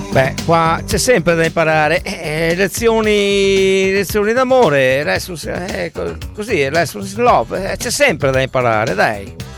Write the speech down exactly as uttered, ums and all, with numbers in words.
Beh, qua c'è sempre da imparare. Eh, lezioni, lezioni d'amore, lessons, eh, così, lessons love, eh, c'è sempre da imparare, dai.